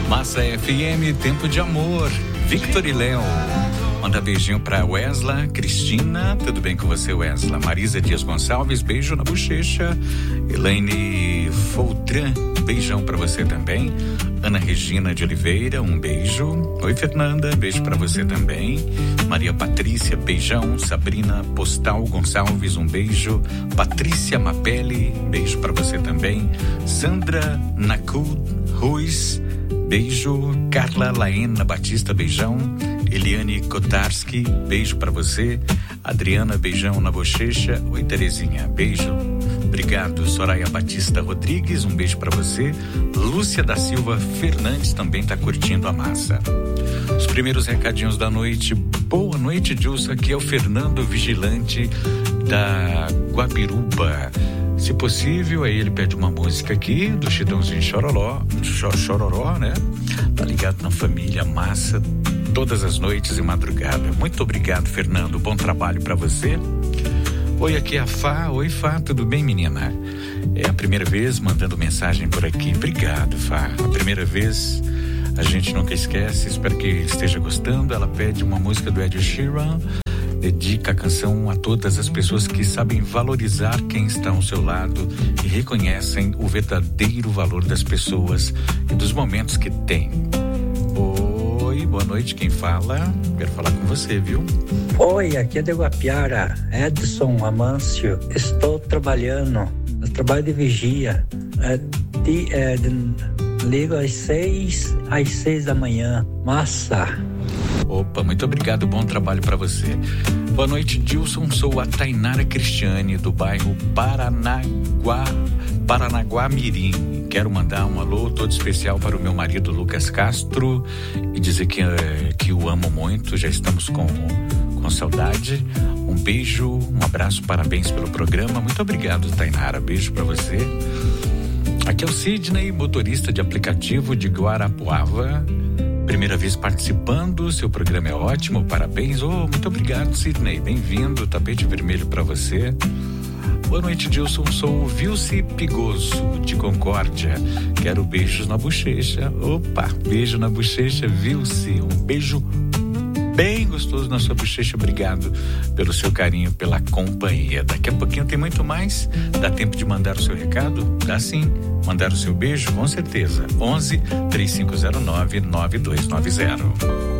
Massa FM, Tempo de Amor. Victor e Léo. Manda beijinho pra Wesley, Cristina, tudo bem com você, Wesley? Marisa Dias Gonçalves, beijo na bochecha. Elaine Foltran, beijão pra você também. Ana Regina de Oliveira, um beijo. Oi, Fernanda, beijo pra você também. Maria Patrícia, beijão. Sabrina Postal Gonçalves, um beijo. Patrícia Mapelli, beijo pra você também. Sandra Nacud Ruiz, beijo. Carla Laena Batista, beijão. Eliane Kotarski, beijo pra você. Adriana, beijão na bochecha. Oi, Terezinha, beijo. Obrigado. Soraya Batista Rodrigues, um beijo pra você. Lúcia da Silva Fernandes também tá curtindo a massa. Os primeiros recadinhos da noite. Boa noite, Dilson. Aqui é o Fernando Vigilante da Guabiruba. Se possível, aí ele pede uma música aqui do Chitãozinho Chororó, né? Tá ligado na família, massa, todas as noites e madrugada. Muito obrigado, Fernando. Bom trabalho pra você. Oi, aqui é a Fá. Oi, Fá, tudo bem, menina? É a primeira vez mandando mensagem por aqui. Obrigado, Fá. A primeira vez, a gente nunca esquece. Espero que esteja gostando. Ela pede uma música do Ed Sheeran. Dedica a canção a todas as pessoas que sabem valorizar quem está ao seu lado e reconhecem o verdadeiro valor das pessoas e dos momentos que têm. Oi, boa noite, quem fala? Quero falar com você, viu? Oi, aqui é de Guapiara, Edson Amâncio. Estou trabalhando, eu trabalho de vigia. Ligo às 6 da manhã. Massa! Opa, muito obrigado, bom trabalho para você. Boa noite, Dilson, sou a Tainara Cristiane, do bairro Paranaguá Mirim. Quero mandar um alô todo especial para o meu marido Lucas Castro e dizer que o amo muito, já estamos com saudade. Um beijo, um abraço, parabéns pelo programa. Muito obrigado, Tainara, beijo para você. Aqui é o Sidney, motorista de aplicativo de Guarapuava. Primeira vez participando, seu programa é ótimo, parabéns. Muito obrigado, Sidney, bem-vindo, tapete vermelho para você. Boa noite, Dilson, sou o Vilce Pigoso, de Concórdia. Quero beijos na bochecha. Opa, beijo na bochecha, Vilce, um beijo bem gostoso na sua bochecha. Obrigado pelo seu carinho, pela companhia. Daqui a pouquinho tem muito mais. Dá tempo de mandar o seu recado? Dá sim. Mandar o seu beijo, com certeza. 11 3509 9290.